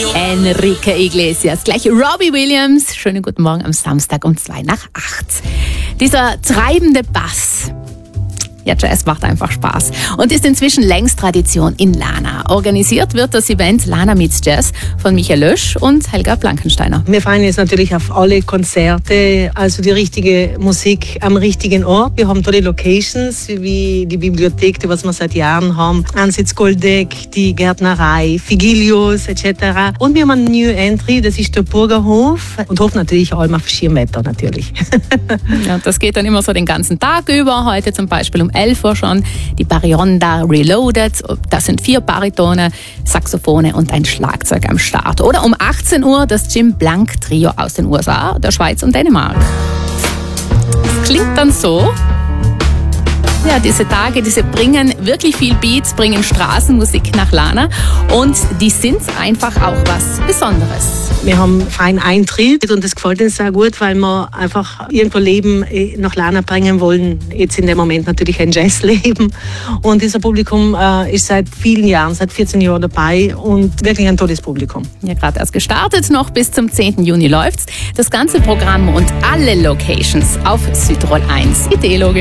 Enrique Iglesias, gleich Robbie Williams. Schönen guten Morgen am Samstag um 7:02. Dieser treibende Bass. Ja, Jazz macht einfach Spaß und ist inzwischen längst Tradition in Lana. Organisiert wird das Event Lana Meets Jazz von Michael Lösch und Helga Blankensteiner. Wir freuen uns natürlich auf alle Konzerte, also die richtige Musik am richtigen Ort. Wir haben tolle Locations, wie die Bibliothek, die was wir seit Jahren haben, Ansitz Goldeck, die Gärtnerei, Figilius etc. Und wir haben einen New Entry, das ist der Burgerhof und hoffen natürlich auch immer auf Schirmwetter natürlich. Ja, das geht dann immer so den ganzen Tag über. Heute zum Beispiel um 11 Uhr schon die Barionda Reloaded. Das sind 4 Baritone, Saxophone und ein Schlagzeug am Start. Oder um 18 Uhr das Jim Blank Trio aus den USA, der Schweiz und Dänemark. Das klingt dann so. Ja, diese Tage, diese bringen wirklich viel Beats, bringen Straßenmusik nach Lana und die sind einfach auch was Besonderes. Wir haben freien Eintritt und das gefällt uns sehr gut, weil wir einfach irgendwo Leben nach Lana bringen wollen. Jetzt in dem Moment natürlich ein Jazzleben. Und dieser Publikum ist seit vielen Jahren, seit 14 Jahren dabei und wirklich ein tolles Publikum. Ja, gerade erst gestartet, noch bis zum 10. Juni läuft's. Das ganze Programm und alle Locations auf Südtirol 1. Idee logisch.